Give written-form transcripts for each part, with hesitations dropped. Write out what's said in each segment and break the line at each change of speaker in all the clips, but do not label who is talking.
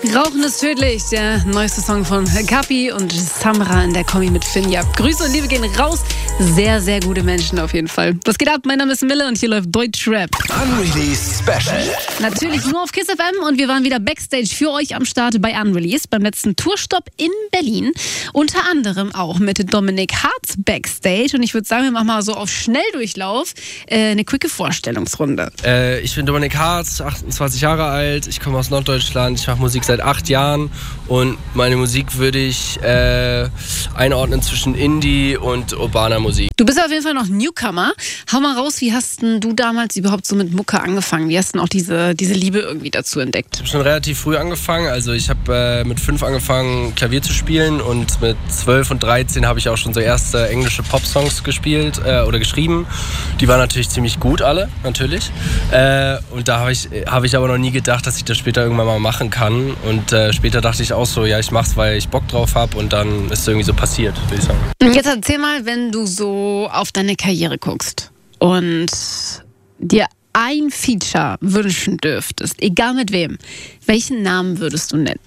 Rauchen ist tödlich, der neueste Song von Kapi und Samra in der Kombi mit Finja. Grüße und Liebe gehen raus. Sehr, sehr gute Menschen auf jeden Fall. Was geht ab? Mein Name ist Mille und hier läuft Deutschrap.
Unreleased Special.
Natürlich nur auf KISS FM und wir waren wieder Backstage für euch am Start bei Unreleased beim letzten Tourstopp in Berlin. Unter anderem auch mit Dominik Hartz Backstage und ich würde sagen, wir machen mal so auf Schnelldurchlauf eine quicke Vorstellungsrunde.
Ich bin Dominik Hartz, 28 Jahre alt, ich komme aus Norddeutschland, ich mache Musik seit 8 Jahren und meine Musik würde ich einordnen zwischen Indie und urbaner Musik.
Du bist auf jeden Fall noch Newcomer. Hau mal raus, wie hast denn du damals überhaupt so mit Mucke angefangen? Wie hast du denn auch diese Liebe irgendwie dazu entdeckt?
Ich habe schon relativ früh angefangen, also ich habe mit 5 angefangen Klavier zu spielen und mit 12 und 13 habe ich auch schon so erste englische Popsongs gespielt oder geschrieben. Die waren natürlich ziemlich gut alle, natürlich. Und da habe ich aber noch nie gedacht, dass ich das später irgendwann mal machen kann. Und später dachte ich auch so, ja, ich mach's, weil ich Bock drauf habe und dann ist es irgendwie so passiert, würde ich sagen.
Jetzt erzähl mal, wenn du so auf deine Karriere guckst und dir ein Feature wünschen dürftest, egal mit wem, welchen Namen würdest du nennen?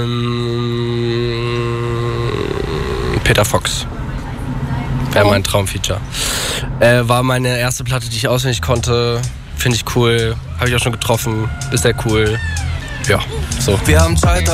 Peter Fox. Wäre mein Traumfeature. War meine erste Platte, die ich auswendig konnte. Finde ich cool. Habe ich auch schon getroffen. Ist sehr cool. Ja, so.
Wir haben Zeit.